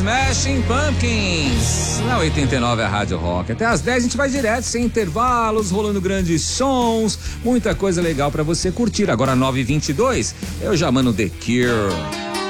Smashing Pumpkins, na 89 a Rádio Rock. Até às 10 a gente vai direto, sem intervalos, rolando grandes sons, muita coisa legal pra você curtir. Agora 9h22, eu já mando The Cure.